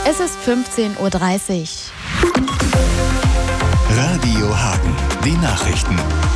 Es ist 15:30 Uhr. Radio Hagen, die Nachrichten.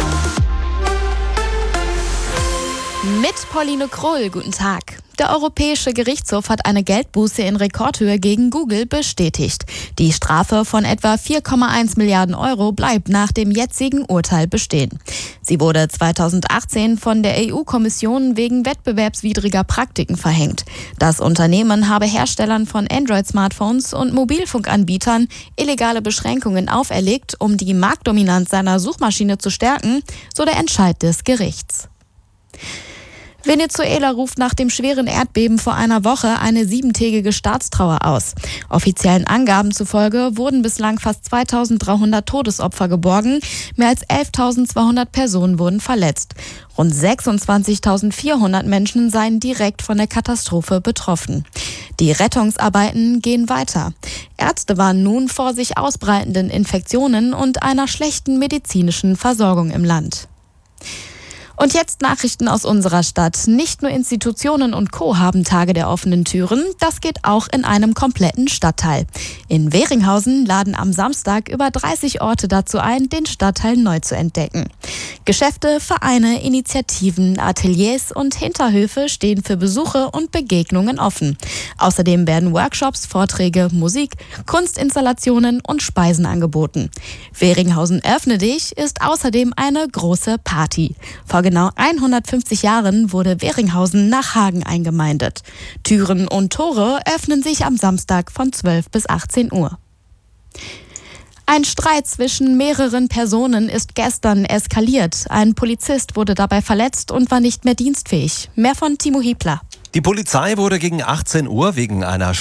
Mit Pauline Krull, guten Tag. Der Europäische Gerichtshof hat eine Geldbuße in Rekordhöhe gegen Google bestätigt. Die Strafe von etwa 4,1 Milliarden Euro bleibt nach dem jetzigen Urteil bestehen. Sie wurde 2018 von der EU-Kommission wegen wettbewerbswidriger Praktiken verhängt. Das Unternehmen habe Herstellern von Android-Smartphones und Mobilfunkanbietern illegale Beschränkungen auferlegt, um die Marktdominanz seiner Suchmaschine zu stärken, so der Entscheid des Gerichts. Venezuela ruft nach dem schweren Erdbeben vor einer Woche eine 7-tägige Staatstrauer aus. Offiziellen Angaben zufolge wurden bislang fast 2.300 Todesopfer geborgen, mehr als 11.200 Personen wurden verletzt. Rund 26.400 Menschen seien direkt von der Katastrophe betroffen. Die Rettungsarbeiten gehen weiter. Ärzte warnen nun vor sich ausbreitenden Infektionen und einer schlechten medizinischen Versorgung im Land. Und jetzt Nachrichten aus unserer Stadt. Nicht nur Institutionen und Co. haben Tage der offenen Türen, das geht auch in einem kompletten Stadtteil. In Weringhausen laden am Samstag über 30 Orte dazu ein, den Stadtteil neu zu entdecken. Geschäfte, Vereine, Initiativen, Ateliers und Hinterhöfe stehen für Besuche und Begegnungen offen. Außerdem werden Workshops, Vorträge, Musik, Kunstinstallationen und Speisen angeboten. Weringhausen öffne dich ist außerdem eine große Party. Vor genau 150 Jahren wurde Weringhausen nach Hagen eingemeindet. Türen und Tore öffnen sich am Samstag von 12 bis 18 Uhr. Ein Streit zwischen mehreren Personen ist gestern eskaliert. Ein Polizist wurde dabei verletzt und war nicht mehr dienstfähig. Mehr von Timo Hiebler. Die Polizei wurde gegen 18 Uhr wegen einer